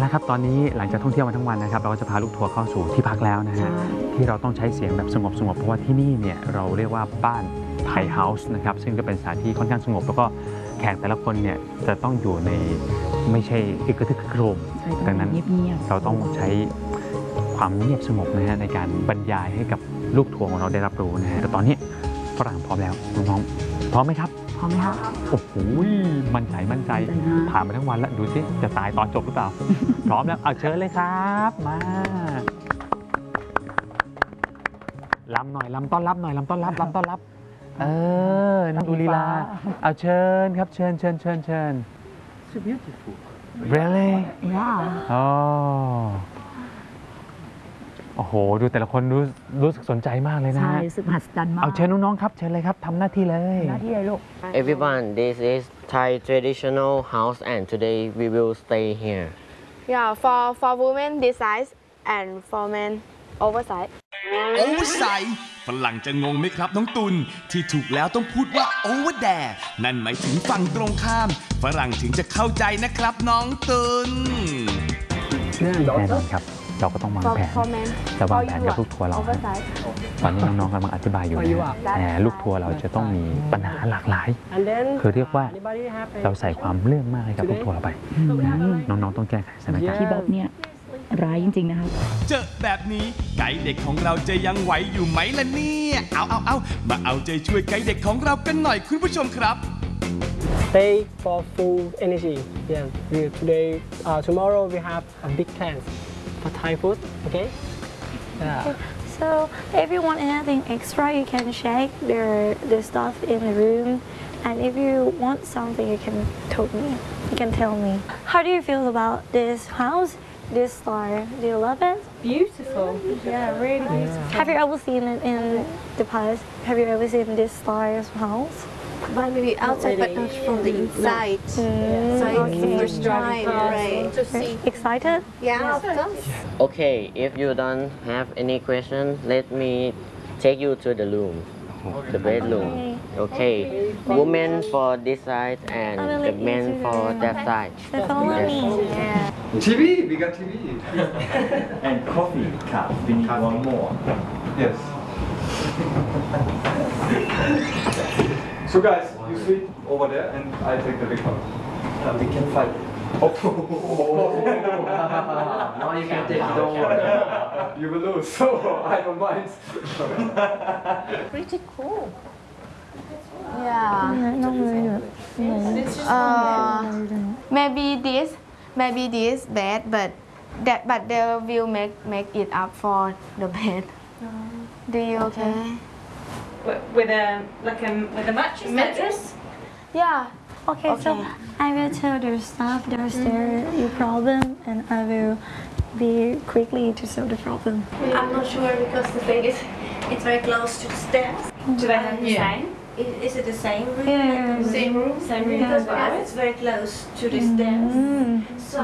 ละครับตอนนี้หลังจากท่องเที่ยวมาทั้งวันนะครับเราก็จะพาลูกทัวร์เข้าสู่ที่พักแล้วนะฮะที่เราต้องใช้เสียงแบบสงบเพราะว่าที่นี่เนี่ยเราเรียกว่าบ้านไทยเฮาส์นะครับซึ่งก็เป็นสถานที่ค่อนข้างสงบแล้วก็แขกแต่ละคนเนี่ยจะต้องอยู่ในไม่ใช่อึกกระทึกโครมดังนั้นเราต้องใช้ความเงียบสงบนะฮะในการบรรยายให้กับลูกทัวร์ของเราได้รับรู้นะฮะแต่ตอนนี้ฝรั่งพร้อมแล้วน้องๆพร้อมไหมครับพร้อมไหมครับโอ้โหมั่นใจผ่านมาทั้งวันแล้วดูสิจะตายตอนจบหรือเปล่า พร้อมแล้วเอาเชิญเลยครับมาลำหน่อยลำต้อนรับหน่อยลำต้อนรับน้องดูลีลาเอาเชิญครับเชิญ So beautiful really yeah โอ้โหดูแต่ละคนรู้สึกสนใจมากเลยนะใช่รู้สึกมหัศจรรย์มากเอาเชิญน้องๆครับเชิญเลยครับทำหน้าที่เลยลูก Everyone, this is Thai traditional house and today we will stay here. Yeah, for women this size and for men oversize. Oversize ฝรั่งจะงงไหมครับน้องตุลที่ถูกแล้วต้องพูดว่า over there นั่นหมายถึงฝั่งตรงข้ามฝรั่งถึงจะเข้าใจนะครับน้องตุลแน่นอนครับเราก็ต้องวางแผนจะวางแผนกับลูกทัวร์เราตอนนี้น้องๆกำลังอธิบายอยู่แต่ลูกทัวร์เราจะต้องมีปัญหาหลากหลายคือเรียกว่าเราใส่ความเรื่องมากให้กับลูกทัวร์เราไปน้องๆต้องแก้ไขสถานการณ์ที่บอกเนี่ยร้ายจริงๆนะครับเจอแบบนี้ไกด์เด็กของเราจะยังไหวอยู่ไหมล่ะเนี่ยเอามาเอาใจช่วยไกด์เด็กของเรากันหน่อยคุณผู้ชมครับ Stay for full energy. Yeah. Tomorrow we have a big plans for Thai food. Okay. Yeah. Okay. So if you want anything extra, you can check the stuff in the room, and if you want something, you can tell me. You can tell me. How do you feel about this house? This star? Do you love it? Beautiful. Yeah, really beautiful. Have you ever seen it in the past? Have you ever seen this star's house? But maybe outside, but not from the inside. So it's the first time, right? To see. Excited? Yeah, of course. Okay, if you don't have any question, let me take you to the room, the bedroom. Okay, women for this side and the men for that side. So follow me. Yeah. TV, we got TV. And coffee cup, we need one more. Yes. So guys, you sit over there and I take the big one. We can fight. Oh. Now you can take it, don't worry. You will lose, so I don't mind. Pretty cool. Yeah. Maybe this bed, but they will make it up for the bed. Do you okay? With a mattress? Yeah. Okay, so I will tell the staff downstairs your problem, and I will be quickly to solve the problem. I'm not sure because the thing is, it's very close to the stairs. Do they have the same? Is it the same room? Yeah. Same room? Same room. Because it's very close to the stairs. So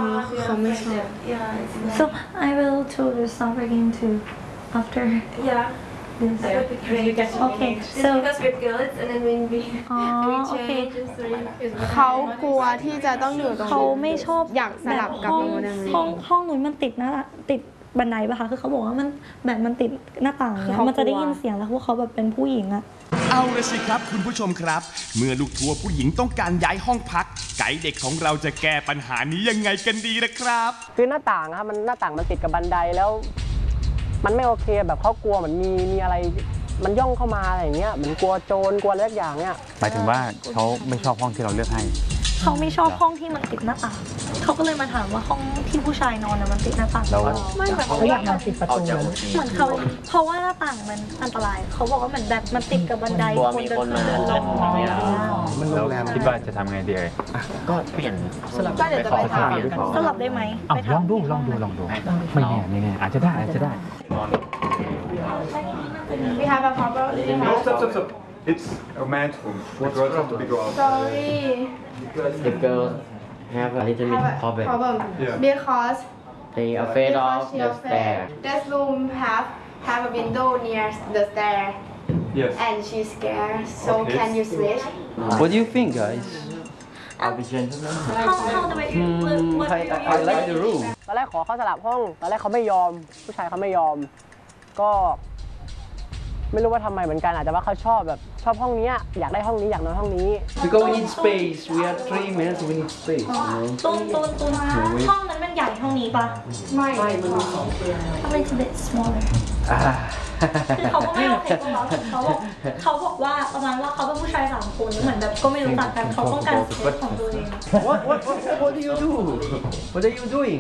So I will tell the staff again too after. Yeah. This. That would be great. Okay, so because we're girls and then when we change เขากลัวที่จะต้องอยู่ตรงนี้เขาไม่ชอบอยากสลับกับโรงแรมห้องนู้นมันติดบันไดป่ะคะคือเขาบอกว่ามันติดหน้าต่างเนี่ยมันจะได้ยินเสียงแล้วพวกเขาแบบเป็นผู้หญิงอะเอาละสิครับคุณผู้ชมครับเมื่อลูกทัวร์ผู้หญิงต้องการย้ายห้องพักไกด์เด็กของเราจะแก้ปัญหานี้ยังไงกันดีนะครับคือหน้าต่างครับหน้าต่างมันติดกับบันไดแล้วมันไม่โอเคแบบเขากลัวเหมือนมีอะไรมันย่องเข้ามาอะไรอย่างเงี้ยเหมือนกลัวโจรกลัวอะไรอย่างเงี้ยหมายถึงว่าเขาไม่ชอบห้องที่เราเลือกให้เขาไม่ชอบห้องที่มันติดหน้าต่างเขาก็เลยมาถามว่าห้องที่ผู้ชายนอนมันติดหน้าต่างไม่แบบเขาอยากนอนติดประตูเหมือนเขาเพราะว่าหน้าต่างมันอันตรายเขาบอกว่าเหมือนแบบมันติดกับบันไดคนเดินมาแล้วคิดว่าจะทำไงดีก็เปลี่ยนสลับก็เดี๋ยวจะไปถามสลับได้ไหมลองดูไม่แน่อาจจะได้ We have a problem. No, stop. It's a man's room. The girls have to be go out. Sorry. The girls have a little bit problem. Yeah. Because they afraid of the stair. This room have a window near the stair. Yes. And she's scared. So can you switch? What do you think, guys? How the way I like the room. ตอนแรกขอเขาสลับห้องตอนแรกเขาไม่ยอมผู้ชายเขาไม่ยอมก็ไม่รู้ว่าทำไมเหมือนกันอาจจะว่าเขาชอบห้องนี้อยากได้ห้องนี้อยากนอนห้องนี้ Because we need space. We are 3 men, so we need space. ตูนห้องนั้นมันใหญ่ห้องนี้ปะไม่มันมี2 เตียง A little bit smaller คือเขาก็ไม่โอเคกับเขาบอกว่าประมาณว่าเขาเป็นผู้ชาย3 คนเหมือนแบบก็ไม่รู้จักกันเขาต้องการสเปซของตัวเอง What do you do? What are you doing?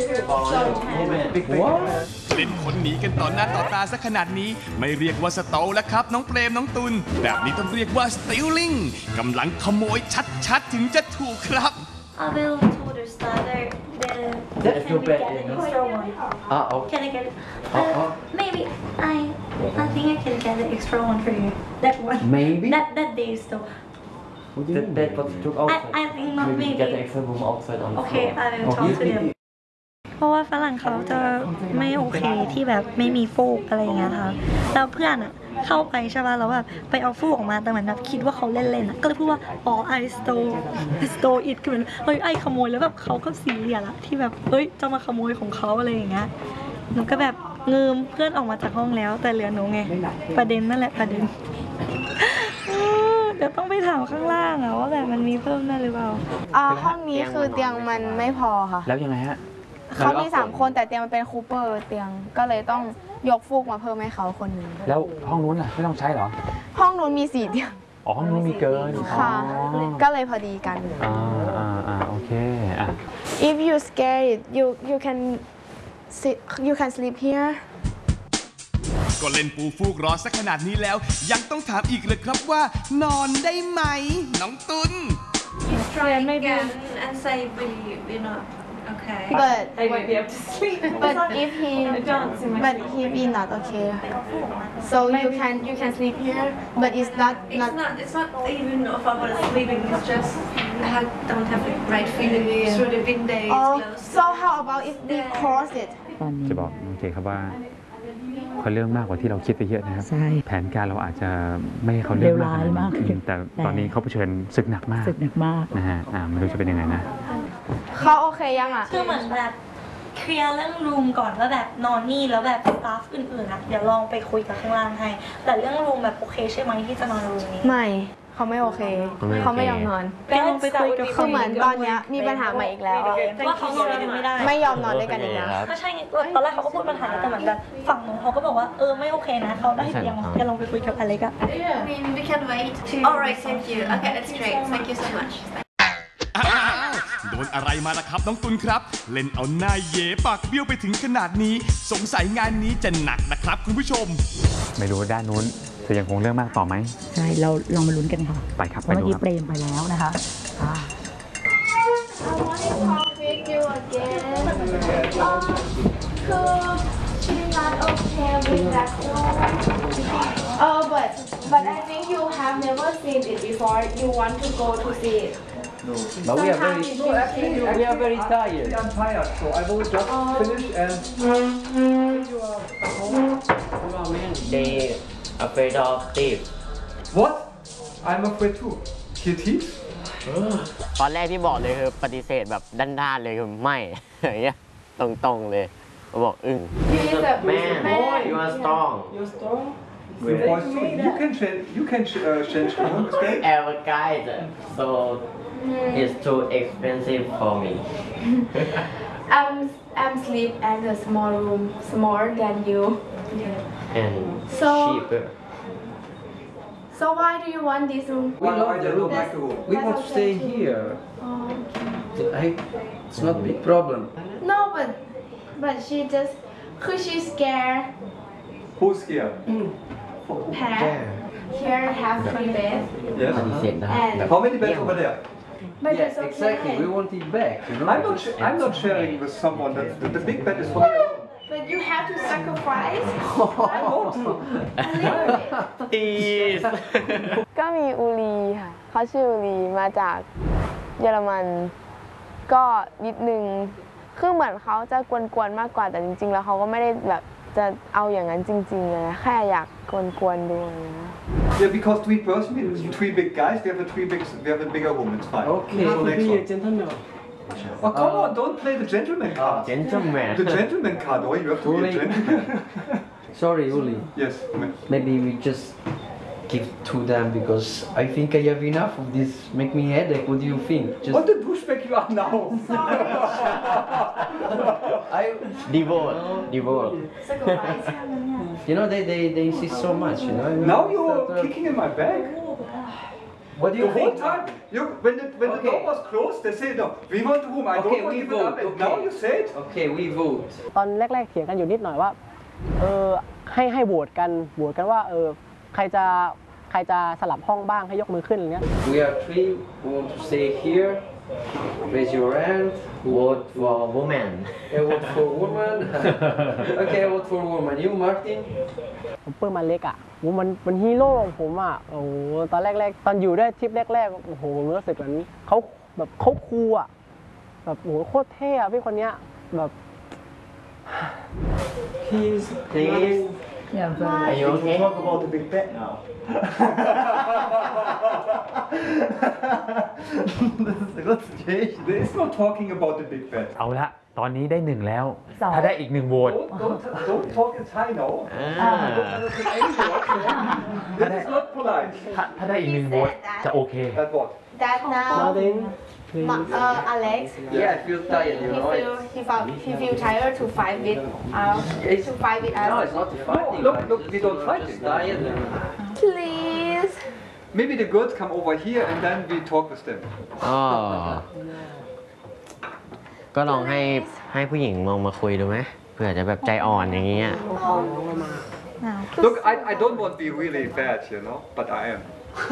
What? เล่นคนหนีกันต่อหน้าต่อตาซะขนาดนี้ไม่เรียกว่าสโตลแล้วครับน้องเปรมน้องตุลแบบนี้ต้องเรียกว่าสติลลิงกำลังขโมยชัดๆถึงจะถูกครับ I will told her starter That's can too we bad, get an extra one Okay. Can I get it? Maybe I think I can get the extra one for you that one Maybe? that day though That was took outside. I think not maybe Get the extra room outside on the Okay floor. I will talk to them เพราะว่าฝรั่งเขาจะไม่โอเคที่แบบไม่มีฟูกอะไรอย่างเงี้ยค่ะแล้วเพื่อนอ่ะเข้าไปใช่ป่ะแล้วแบบไปเอาฟูกออกมาแต่เหมือนแบบคิดว่าเขาเล่นๆอ่ะก็เลยพูดว่าอ๋อ I stole it คือเหมือนเฮ้ยไอขโมยแล้วแบบเขาก็ซีเรียสละที่แบบเฮ้ยจะมาขโมยของเขาอะไรอย่างเงี้ยหนูก็แบบเงิมเพื่อนออกมาจากห้องแล้วแต่เหลือหนูไงประเด็นนั่นแหละประเด็นเดี๋ยวต้องไปถามข้างล่างอ่ะว่าแบบมันมีเพิ่มได้หรือเปล่าห้องนี้คือเตียงมันไม่พอค่ะแล้วยังไงฮะเขามี3 คนแต่เตียงมันเป็นคูเปอร์เตียงก็เลยต้องยกฟูกมาเพิ่มให้เขาคนนึงแล้วห้องนู้นล่ะไม่ต้องใช้เหรอห้องนู้นมี4 เตียงอ๋อห้องนู้นมีเกินค่ะก็เลยพอดีกันโอเค If you scared you can sleep here ก็เล่นปูฟูกรอสักขนาดนี้แล้วยังต้องถามอีกเลยครับว่านอนได้ไหมน้องตุล Try again and say we're not okay but I won't be able to sleep but if he not okay so you can sleep here but it's not even if I want to sleeping it's just I don't have the right feeling through the window it's closed so how about if we close it จะบอกโอเคครับว่าเขาเรื่องมากกว่าที่เราคิดไปเยอะนะครับแผนการเราอาจจะไม่ให้เขาเรื่องมากแต่ตอนนี้เขาเผชิญศึกหนักมากนะฮะไม่รู้จะเป็นยังไงนะเขาโอเคยังอ่ะคือเหมือนแบบเคลียร์เรื่องรูมก่อนว่าแบบนอนนี่แล้วแบบสตาฟอื่นๆอ่ะเดี๋ยวลองไปคุยกับข้างล่างให้แต่เรื่องรูมแบบโอเคใช่ไหมที่จะนอนรูมนี้ไม่เขาไม่โอเคเขาไม่ยอมนอนไปคุยกับคือเหมือนตอนนี้มีปัญหาใหม่อีกแล้วว่าเขานอนด้วยกันไม่ได้ไม่ยอมนอนด้วยกันอีกแล้วก็ใช่ไงตอนแรกเขาก็พูดปัญหาแต่เหมือนแบบฝั่งนู้นเขาก็บอกว่าไม่โอเคนะเขาได้เตียงจะลองไปคุยกับอเล็กอะ We can wait. Alright, thank you. Okay, that's great. Thank you so much. โดนอะไรมาล่ะครับน้องตุลครับเล่นเอาหน้าเย่ปากเบี้ยวไปถึงขนาดนี้สงสัยงานนี้จะหนักนะครับคุณผู้ชมไม่รู้ด้านนู้นจะยังคงเรื่องมากต่อไหมใช่เราลองมาลุ้นกันค่ะไปครับเมื่อกี้เปรมไปแล้วนะคะ I want to talk with you again. She's not okay with that one. But I think you have never seen it before. You want to go to see it. No. But we are very tired. I'm tired, so I will just finish and. They afraid of thieves. What? I'm afraid too. Thieves? ตอนแรกที่บอกเลยคือปฏิเสธแบบด้านๆเลยคือไม่อย่างเงี้ยตรงๆเลยบอกMan you are strong You can change clothes. Our guide so it's too expensive for me I'm sleep at a small room, smaller than you. And cheaper. So why do you want this room? We love the room. We want to stay here. It's not a big problem. No, but she just, cause she's scared. Who's scared? Pat. Here have 3 beds. Yes. And how many beds over there? But yes, okay. Exactly. We want it back. You know? I'm not sharing with someone. The big bed is for me. But you have to sacrifice. I want to. Please. ก็มีอูรีค่ะเขาชื่ออูรีมาจากเยอรมันก็นิดนึงคือเหมือนเขาจะกวนๆมากกว่าแต่จริงๆแล้วเขาก็ไม่ได้แบบจะเอาอย่างนั้นจริงๆเลยนะแค่อยากกวนๆดูนะ Yeah, because 3 persons, 3 big guys. We have a bigger room. It's fine. Okay, so be a gentleman. Oh, come on, don't play the gentleman card. Gentleman. The gentleman card, oh, you have to be a gentleman. Sorry, Uli. Yes. Maybe we just give to them because I think I have enough of this. Make me headache. What do you think? Just What the douchebag you are now? Devote. You know, they insist so much. You know. Now you're kicking in my bag. What do you The whole think? time, when the door was closed, they say no. We want the room. I don't want to give it up. And now you say it. Okay, we vote. ตอนแรกๆเถียงกันอยู่นิดหน่อยว่าให้โหวตกันว่าใครจะสลับห้องบ้างให้ยกมือขึ้นอะไรเงี้ย We are three who want to stay here. Raise your hand. Vote for woman. I vote for woman. Okay, I vote for woman. You, Martin? ผมเปิ้ลมาเล็กอ่ะมันฮีโร่ของผมอ่ะโอ้โหตอนแรกๆตอนอยู่ด้วยทริปแรกๆโอ้โหผมรู้สึกเหมือนเขาคูลอ่ะแบบโอ้โหโคตรเท่อะพี่คนเนี้ยแบบ Please. Yeah, Are you okay? Talk about the big bet now. What's the situation? There is no talking about the big bet. เอาละตอนนี้ได้หนึ่งแล้วสองถ้าได้อีกหนึ่งโหวต Don't talk in Thai now. Don't understand any words. This is not polite. ถ้าได้อีกหนึ่งโหวตจะโอเค That what? That now, Martin, Alex, Yeah, I feel tired. You know. he feel tired to fight with to fight with No, us. it's not fighting. Look, we don't fight Just it. tired. Please. Maybe the girls come over here and then we talk with them. ก็ลองให้ผู้หญิงมองมาคุยดูไหมเผื่อจะแบบใจอ่อนอย่างเงี้ย Look, I don't want to be really bad, you know, but I am.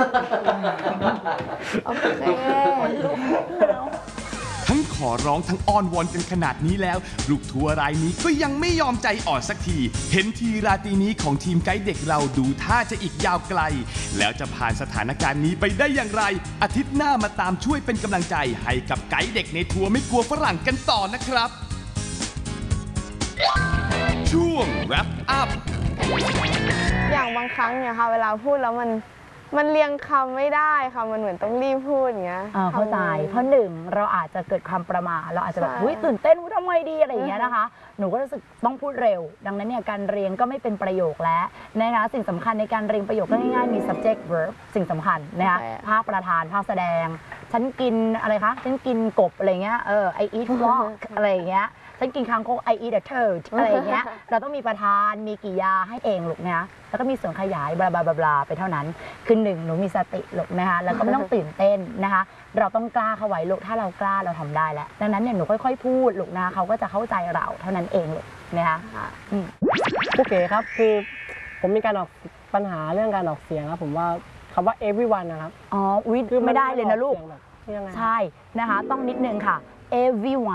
ทั้งขอร้องทั้งอ้อนวอนกันขนาดนี้แล้ว ลูกทัวร์รายนี้ก็ยังไม่ยอมใจอ่อนสักที เห็นทีราตรีนี้ของทีมไกด์เด็กเราดูท่าจะอีกยาวไกล แล้วจะผ่านสถานการณ์นี้ไปได้อย่างไร อาทิตย์หน้ามาตามช่วยเป็นกำลังใจให้กับไกด์เด็กในทัวร์ไม่กลัวฝรั่งกันต่อนะครับ ช่วง wrap up อย่างบางครั้งเนี่ยค่ะเวลาพูดแล้วมันเรียงคำไม่ได้ค่ะมันเหมือนต้องรีบพูดอย่างเงี้ยเข้าใจเพราะหนึ่งเราอาจจะเกิดความประมาทเราอาจจะแบบใช่เฮ้ยตื่นเต้นทำไงดีอะไรอย่างเงี้ยนะคะหนูก็รู้สึกต้องพูดเร็ว ดังนั้นเนี่ยการเรียงก็ไม่เป็นประโยคแล้วนะคะสิ่งสำคัญในการเรียงประโยคก็ง่ายๆมี subject verb สิ่งสำคัญนะคะภาคประธานภาคแสดงฉันกินอะไรคะฉันกินกบอะไรเงี้ยI eat frog อะไรอย่างเงี้ยฉันกินคางคก I eat a turd อะไรอย่างเงี้ยเราต้องมีประธานมีกริยาให้เองลูกนะแล้วก็มีส่วนขยายบลาบลาบลาไปเท่านั้นคือหนึ่งหนูมีสติลูกนะคะแล้วก็ไม่ต้องตื่นเต้นนะคะเราต้องกล้าเข้าไว้ลูกถ้าเรากล้าเราทำได้แล้วดังนั้นเนี่ยหนูค่อยๆพูดลูกนะเขาก็จะเข้าใจเราเท่านั้นเองลูกนะคะโอเคครับคือผมมีการออกปัญหาเรื่องการออกเสียงครับผมว่าคำว่า everyone นะครับอุ๊ยไม่ได้เลยนะลูกใช่นะคะต้องนิดนึงค่ะ everyone